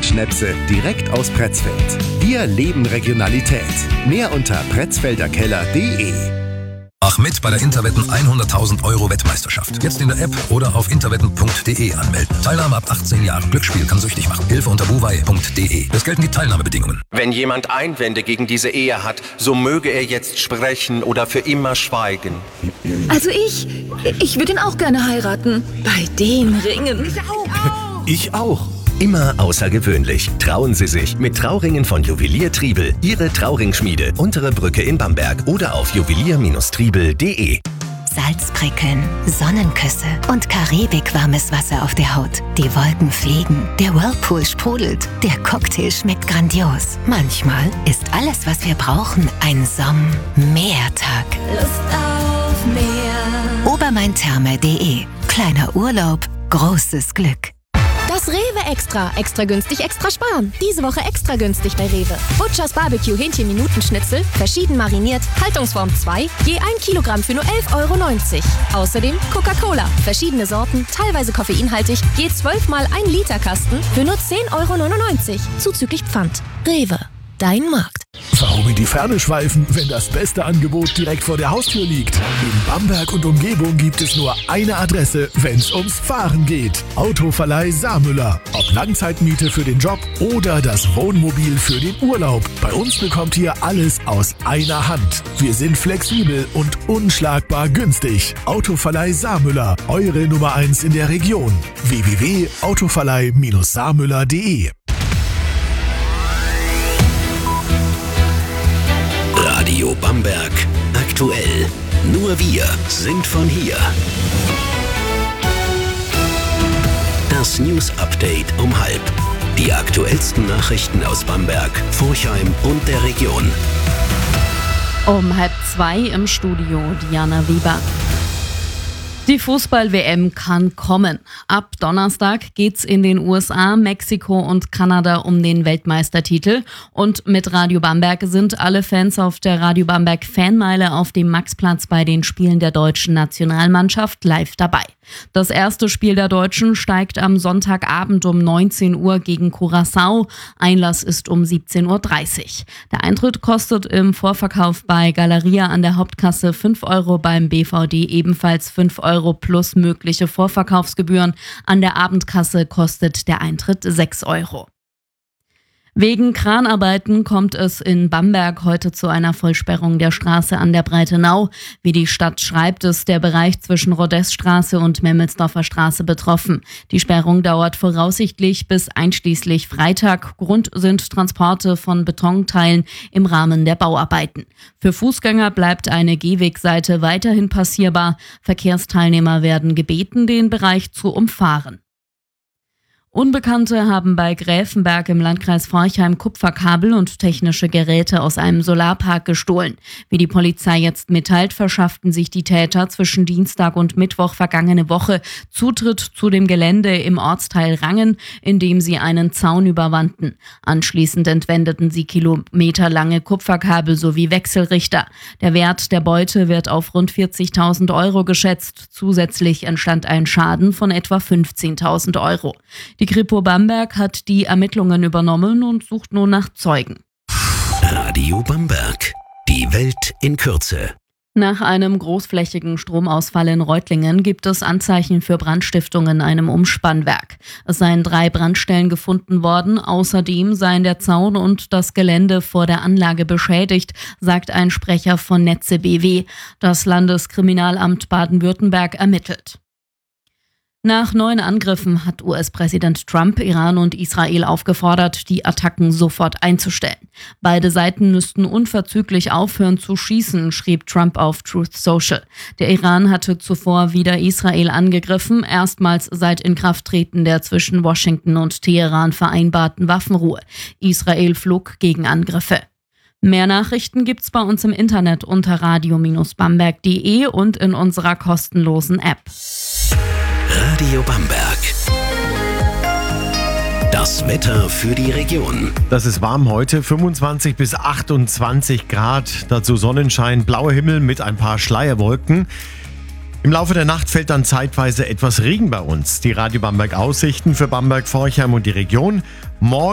Weinschnäpse direkt aus Pretzfeld. Wir leben Regionalität. Mehr unter pretzfelderkeller.de. Mach mit bei der Interwetten 100.000 € Wettmeisterschaft. Jetzt in der App oder auf interwetten.de anmelden. Teilnahme ab 18 Jahren. Glücksspiel kann süchtig machen. Hilfe unter buwei.de. Es gelten die Teilnahmebedingungen. Wenn jemand Einwände gegen diese Ehe hat, so möge er jetzt sprechen oder für immer schweigen. Also ich würde ihn auch gerne heiraten. Bei den Ringen. Ich auch. Immer außergewöhnlich. Trauen Sie sich mit Trauringen von Juwelier Triebel. Ihre Trauringschmiede. Untere Brücke in Bamberg oder auf juwelier-triebel.de. Salzprickeln, Sonnenküsse und karibikwarmes Wasser auf der Haut. Die Wolken fliegen, der Whirlpool sprudelt, der Cocktail schmeckt grandios. Manchmal ist alles, was wir brauchen, ein Sommertag. Lust auf mehr. Obermaintherme.de. Kleiner Urlaub, großes Glück. Das Rewe Extra. Extra günstig, extra sparen. Diese Woche extra günstig bei Rewe. Butchers Barbecue Hähnchen-Minutenschnitzel, verschieden mariniert, Haltungsform 2, je 1 Kilogramm für nur 11,90 €. Außerdem Coca-Cola. Verschiedene Sorten, teilweise koffeinhaltig, je 12 mal 1 Liter Kasten für nur 10,99 €. Zuzüglich Pfand. Rewe. Dein Markt. Warum in die Ferne schweifen, wenn das beste Angebot direkt vor der Haustür liegt? In Bamberg und Umgebung gibt es nur eine Adresse, wenn es ums Fahren geht. Autoverleih Saarmüller. Ob Langzeitmiete für den Job oder das Wohnmobil für den Urlaub. Bei uns bekommt ihr alles aus einer Hand. Wir sind flexibel und unschlagbar günstig. Autoverleih Saarmüller. Eure Nummer 1 in der Region. www.autoverleih-saarmüller.de. Radio Bamberg. Aktuell. Nur wir sind von hier. Das News Update um 12:30. Die aktuellsten Nachrichten aus Bamberg, Forchheim und der Region. Um 1:30 im Studio Diana Weber. Die Fußball-WM kann kommen. Ab Donnerstag geht's in den USA, Mexiko und Kanada um den Weltmeistertitel. Und mit Radio Bamberg sind alle Fans auf der Radio Bamberg Fanmeile auf dem Maxplatz bei den Spielen der deutschen Nationalmannschaft live dabei. Das erste Spiel der Deutschen steigt am Sonntagabend um 19 Uhr gegen Curaçao. Einlass ist um 17:30 Uhr. Der Eintritt kostet im Vorverkauf bei Galeria an der Hauptkasse 5 €, beim BVD ebenfalls 5 € plus mögliche Vorverkaufsgebühren. An der Abendkasse kostet der Eintritt 6 €. Wegen Kranarbeiten kommt es in Bamberg heute zu einer Vollsperrung der Straße an der Breitenau. Wie die Stadt schreibt, ist der Bereich zwischen Rodessstraße und Memmelsdorfer Straße betroffen. Die Sperrung dauert voraussichtlich bis einschließlich Freitag. Grund sind Transporte von Betonteilen im Rahmen der Bauarbeiten. Für Fußgänger bleibt eine Gehwegseite weiterhin passierbar. Verkehrsteilnehmer werden gebeten, den Bereich zu umfahren. Unbekannte haben bei Gräfenberg im Landkreis Forchheim Kupferkabel und technische Geräte aus einem Solarpark gestohlen. Wie die Polizei jetzt mitteilt, verschafften sich die Täter zwischen Dienstag und Mittwoch vergangene Woche Zutritt zu dem Gelände im Ortsteil Rangen, indem sie einen Zaun überwanden. Anschließend entwendeten sie kilometerlange Kupferkabel sowie Wechselrichter. Der Wert der Beute wird auf rund 40.000 € geschätzt. Zusätzlich entstand ein Schaden von etwa 15.000 €. Die Kripo Bamberg hat die Ermittlungen übernommen und sucht nun nach Zeugen. Radio Bamberg. Die Welt in Kürze. Nach einem großflächigen Stromausfall in Reutlingen gibt es Anzeichen für Brandstiftung in einem Umspannwerk. Es seien 3 Brandstellen gefunden worden. Außerdem seien der Zaun und das Gelände vor der Anlage beschädigt, sagt ein Sprecher von Netze BW. Das Landeskriminalamt Baden-Württemberg ermittelt. Nach 9 Angriffen hat US-Präsident Trump Iran und Israel aufgefordert, die Attacken sofort einzustellen. Beide Seiten müssten unverzüglich aufhören zu schießen, schrieb Trump auf Truth Social. Der Iran hatte zuvor wieder Israel angegriffen, erstmals seit Inkrafttreten der zwischen Washington und Teheran vereinbarten Waffenruhe. Israel flog Gegenangriffe. Mehr Nachrichten gibt's bei uns im Internet unter radio-bamberg.de und in unserer kostenlosen App. Radio Bamberg. Das Wetter für die Region. Das ist warm heute, 25 bis 28 Grad, dazu Sonnenschein, blauer Himmel mit ein paar Schleierwolken. Im Laufe der Nacht fällt dann zeitweise etwas Regen bei uns. Die Radio Bamberg Aussichten für Bamberg, Forchheim und die Region. Morgen